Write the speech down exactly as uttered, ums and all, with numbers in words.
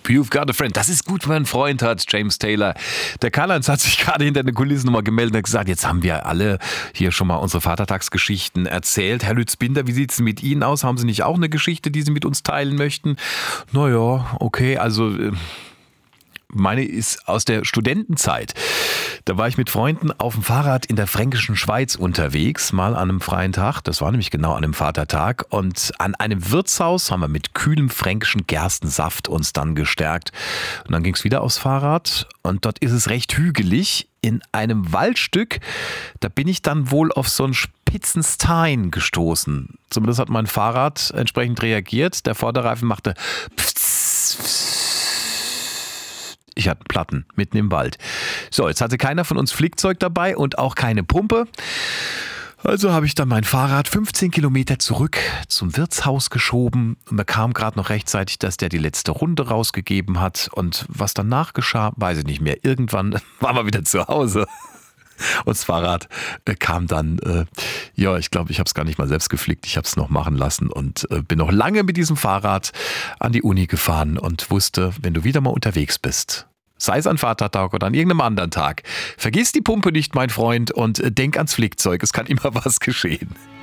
You've got a friend. Das ist gut, wenn man einen Freund hat, James Taylor. Der Karl-Heinz hat sich gerade hinter den Kulissen nochmal gemeldet und hat gesagt, jetzt haben wir alle hier schon mal unsere Vatertagsgeschichten erzählt. Herr Lütz-Binder, wie sieht es mit Ihnen aus? Haben Sie nicht auch eine Geschichte, die Sie mit uns teilen möchten? Naja, okay, also meine ist aus der Studentenzeit. Da war ich mit Freunden auf dem Fahrrad in der fränkischen Schweiz unterwegs, mal an einem freien Tag. Das war nämlich genau an einem Vatertag. Und an einem Wirtshaus haben wir mit kühlem fränkischen Gerstensaft uns dann gestärkt. Und dann ging es wieder aufs Fahrrad. Und dort ist es recht hügelig. In einem Waldstück, da bin ich dann wohl auf so einen spitzen Stein gestoßen. Zumindest hat mein Fahrrad entsprechend reagiert. Der Vorderreifen machte pfz, pfz. Ich hatte Platten mitten im Wald. So, jetzt hatte keiner von uns Flickzeug dabei und auch keine Pumpe. Also habe ich dann mein Fahrrad fünfzehn Kilometer zurück zum Wirtshaus geschoben und bekam gerade noch rechtzeitig, dass der die letzte Runde rausgegeben hat. Und was danach geschah, weiß ich nicht mehr. Irgendwann waren wir wieder zu Hause. Und das Fahrrad äh, kam dann, äh, ja, ich glaube, ich habe es gar nicht mal selbst geflickt, ich habe es noch machen lassen und äh, bin noch lange mit diesem Fahrrad an die Uni gefahren und wusste, wenn du wieder mal unterwegs bist, sei es an Vatertag oder an irgendeinem anderen Tag, vergiss die Pumpe nicht, mein Freund, und äh, denk ans Flickzeug, es kann immer was geschehen.